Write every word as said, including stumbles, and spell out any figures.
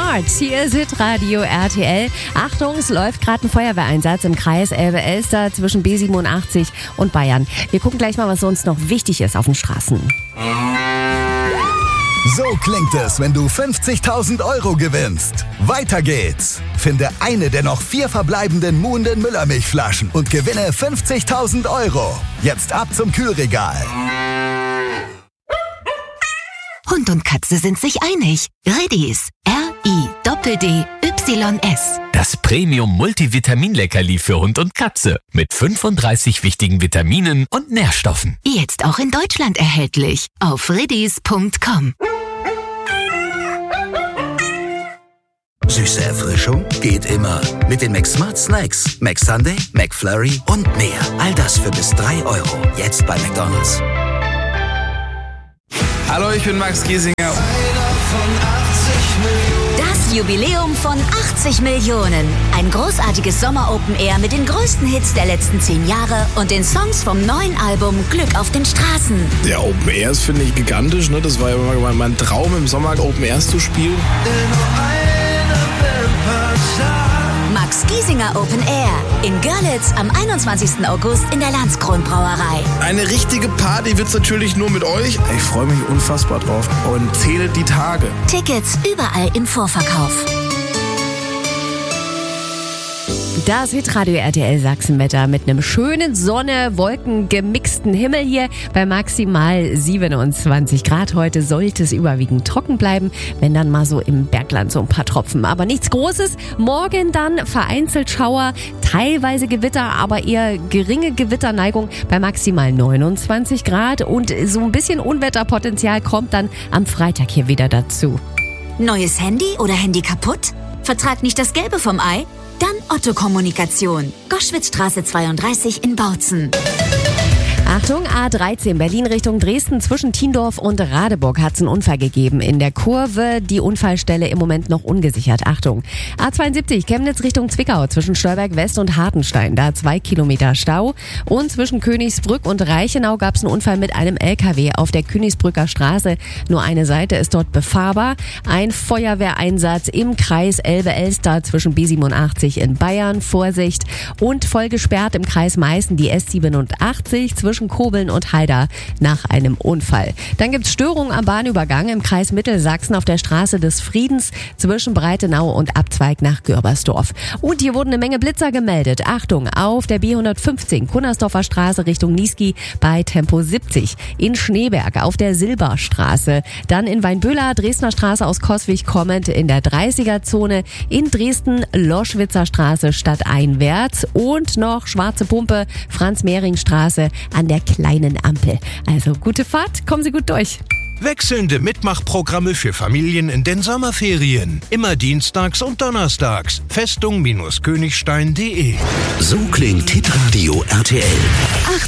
Smart. Hier ist Hitradio R T L. Achtung, es läuft gerade ein Feuerwehreinsatz im Kreis Elbe-Elster zwischen B siebenundachtzig und Bayern. Wir gucken gleich mal, was sonst noch wichtig ist auf den Straßen. So klingt es, wenn du fünfzigtausend Euro gewinnst. Weiter geht's. Finde eine der noch vier verbleibenden muhenden Müllermilchflaschen und gewinne fünfzigtausend Euro. Jetzt ab zum Kühlregal. Hund und Katze sind sich einig. Redis. R I D D Y S. Das Premium-Multivitamin-Leckerli für Hund und Katze. Mit fünfunddreißig wichtigen Vitaminen und Nährstoffen. Jetzt auch in Deutschland erhältlich. Auf redis punkt com. Süße Erfrischung geht immer. Mit den McSmart Snacks. McSunday, McFlurry und mehr. All das für bis drei Euro. Jetzt bei McDonald's. Hallo, ich bin Max Giesinger. Das Jubiläum von achtzig Millionen. Ein großartiges Sommer-Open-Air mit den größten Hits der letzten zehn Jahre und den Songs vom neuen Album Glück auf den Straßen. Der Open Airs finde ich gigantisch. Ne? Das war ja immer mein Traum, im Sommer Open Airs zu spielen. Max Giesinger Open Air in Görlitz am einundzwanzigsten August in der Landskron-Brauerei. Eine richtige Party wird's natürlich nur mit euch. Ich freue mich unfassbar drauf und zähle die Tage. Tickets überall im Vorverkauf. Das Hitradio R T L Sachsenwetter mit einem schönen Sonne, Wolken gemixten Himmel hier bei maximal siebenundzwanzig Grad. Heute sollte es überwiegend trocken bleiben, wenn dann mal so im Bergland so ein paar Tropfen. Aber nichts Großes. Morgen dann vereinzelt Schauer, teilweise Gewitter, aber eher geringe Gewitterneigung bei maximal neunundzwanzig Grad. Und so ein bisschen Unwetterpotenzial kommt dann am Freitag hier wieder dazu. Neues Handy oder Handy kaputt? Vertrag nicht das Gelbe vom Ei? Dann Otto Kommunikation. Goschwitzstraße zweiunddreißig in Bautzen. Achtung, A dreizehn Berlin Richtung Dresden zwischen Tiendorf und Radeburg hat es einen Unfall gegeben. In der Kurve die Unfallstelle im Moment noch ungesichert. Achtung. A zweiundsiebzig Chemnitz Richtung Zwickau zwischen Stolberg West und Hartenstein. Da zwei Kilometer Stau. Und zwischen Königsbrück und Reichenau gab es einen Unfall mit einem L K W auf der Königsbrücker Straße. Nur eine Seite ist dort befahrbar. Ein Feuerwehreinsatz im Kreis Elbe-Elster zwischen B siebenundachtzig in Bayern. Vorsicht. Und voll gesperrt im Kreis Meißen die S siebenundachtzig zwischen Kobeln und Halda nach einem Unfall. Dann gibt's Störungen am Bahnübergang im Kreis Mittelsachsen auf der Straße des Friedens zwischen Breitenau und Abzweig nach Görbersdorf. Und hier wurden eine Menge Blitzer gemeldet. Achtung, auf der B hundertfünfzehn Kunnersdorfer Straße Richtung Niesky bei Tempo siebzig. In Schneeberg auf der Silberstraße. Dann in Weinböhler, Dresdner Straße aus Coswig kommend in der dreißiger-Zone. In Dresden, Loschwitzer Straße stadteinwärts. Und noch Schwarze Pumpe, Franz-Mehring-Straße an der kleinen Ampel. Also gute Fahrt, kommen Sie gut durch. Wechselnde Mitmachprogramme für Familien in den Sommerferien. Immer dienstags und donnerstags. Festung-Königstein punkt de. So klingt Hitradio R T L.